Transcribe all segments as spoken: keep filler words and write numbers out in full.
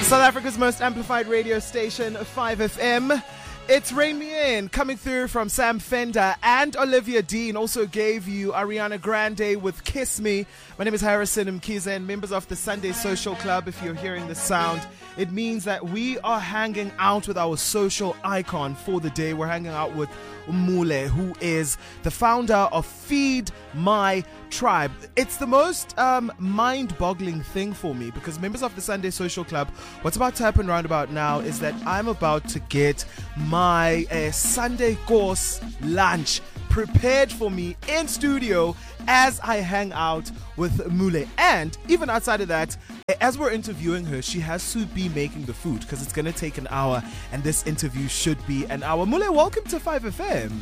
South Africa's most amplified radio station, five F M. It's Rain Me In, coming through from Sam Fender, and Olivia Dean also gave you Ariana Grande with Kiss Me. My name is Harrison Mkhize, and members of the Sunday Social Club, if you're hearing the sound, it means that we are hanging out with our social icon for the day. We're hanging out with Mule, who is the founder of Feed My Tribe. It's the most um, mind-boggling thing for me, because members of the Sunday Social Club, what's about to happen right about now is that I'm about to get my uh, Sunday course lunch prepared for me in studio as I hang out with Mule. And even outside of that, as we're interviewing her, she has to be making the food, because it's going to take an hour, and this interview should be an hour. Mule, welcome to five F M.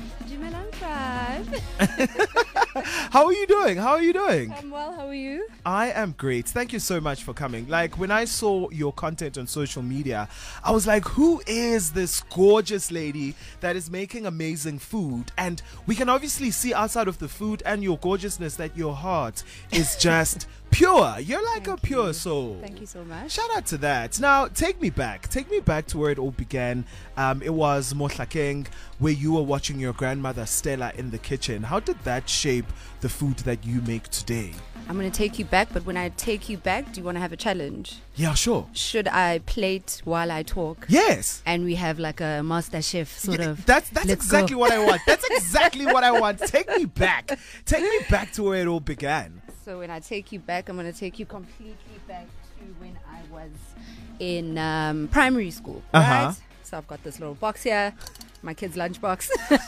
How are you doing? How are you doing? I'm well, how are you? I am great. Thank you so much for coming. Like, when I saw your content on social media, I was like, who is this gorgeous lady that is making amazing food? And we can obviously see outside of the food and your gorgeousness that your heart is just pure. You're like Thank a pure you. soul. Thank you so much. Shout out to that. Now, take me back. Take me back to where it all began. Um, it was Mohlakeng, where you were watching your grandmother Stella in the kitchen. How did that shape the food that you make today? I'm going to take you back, but when I take you back, do you want to have a challenge? Yeah, sure. Should I plate while I talk? Yes. And we have like a master chef sort yeah, of. That's that's Let's exactly go. what I want. That's exactly what I want. Take me back. Take me back to where it all began. So when I take you back, I'm going to take you completely back to when I was in um, primary school. Uh-huh. Right? So I've got this little box here, my kid's lunchbox,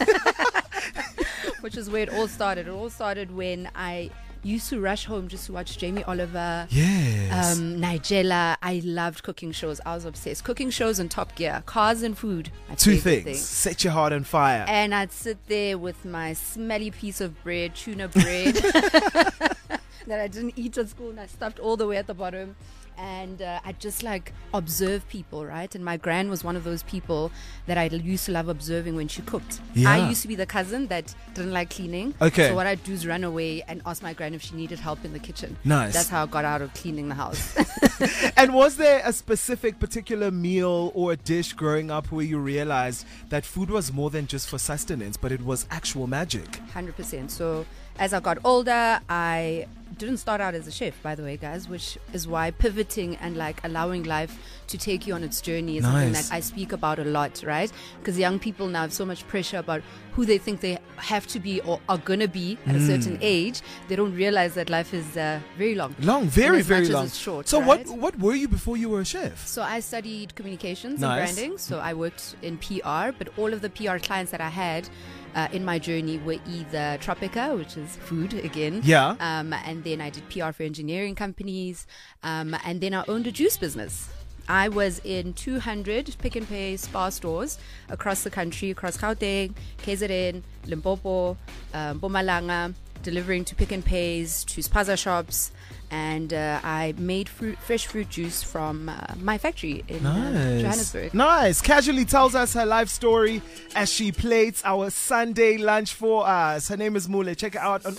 which is where it all started. It all started when I used to rush home just to watch Jamie Oliver, yes, um, Nigella. I loved cooking shows. I was obsessed. Cooking shows and Top Gear, cars and food. My Two favorite things. thing. Set your heart on fire. And I'd sit there with my smelly piece of bread, tuna bread, that I didn't eat at school, and I stuffed all the way at the bottom. And uh, I just like observe people, right? And my gran was one of those people that I used to love observing when she cooked. Yeah. I used to be the cousin that didn't like cleaning. Okay. So what I'd do is run away and ask my gran if she needed help in the kitchen. Nice. That's how I got out of cleaning the house. And was there a specific particular meal or a dish growing up where you realized that food was more than just for sustenance, but it was actual magic? one hundred percent. So as I got older, I didn't start out as a chef, by the way, guys, which is why pivoting and like allowing life to take you on its journey is Nice. something that I speak about a lot, right? Because young people now have so much pressure about who they think they have to be or are going to be at a certain age. They don't realize that life is uh, very long. Long, very, And as very much as long. it's short, so right? what what were you before you were a chef? So I studied communications Nice. and branding. So I worked in P R, but all of the P R clients that I had uh, in my journey were either Tropica, which is food again. Yeah. Um, and then I did P R for engineering companies. Um, and then I owned a juice business. I was in two hundred Pick n Pay Spar stores across the country, across Gauteng, K Z N, Limpopo, um, Mpumalanga, delivering to Pick n Pays, to Spaza shops. And uh, I made fruit, fresh fruit juice from uh, my factory in uh, Nice. Johannesburg. Nice. Casually tells us her life story as she plates our Sunday lunch for us. Her name is Mule. Check her out on